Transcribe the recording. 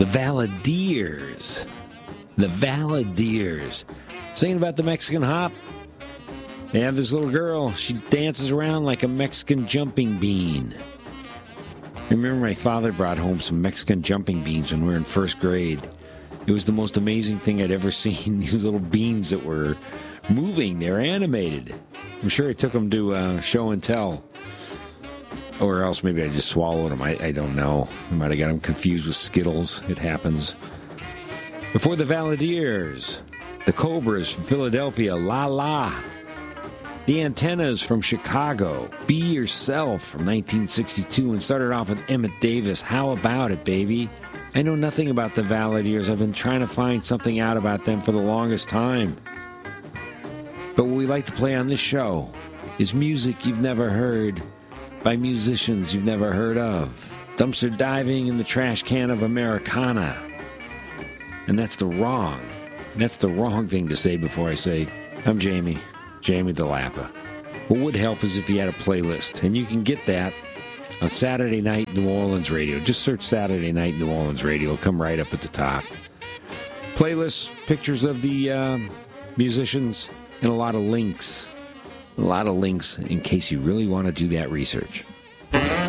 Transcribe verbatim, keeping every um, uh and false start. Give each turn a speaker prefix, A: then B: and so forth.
A: The Valadiers. The Valadiers. Singing about the Mexican hop. They have this little girl. She dances around like a Mexican jumping bean. I remember my father brought home some Mexican jumping beans when we were in first grade. It was the most amazing thing I'd ever seen. These little beans that were moving. They're animated. I'm sure I took them to uh, show and tell. Or else maybe I just swallowed them. I, I don't know. I might have got them confused with Skittles. It happens. Before the Valadiers, the Cobras from Philadelphia, La La. The Antennas from Chicago, Be Yourself from nineteen sixty-two, and started off with Emmett Davis, How About It, Baby? I know nothing about the Valadiers. I've been trying to find something out about them for the longest time. But what we like to play on this show is music you've never heard by musicians you've never heard of. Dumpster diving in the trash can of Americana. And that's the wrong, that's the wrong thing to say before I say, I'm Jamie. Jamie DeLappa. What would help is if you had a playlist, and you can get that on Saturday Night New Orleans Radio. Just search Saturday Night New Orleans Radio. It'll come right up at the top. Playlists, pictures of the um, musicians, and a lot of links. A lot of links in case you really want to do that research.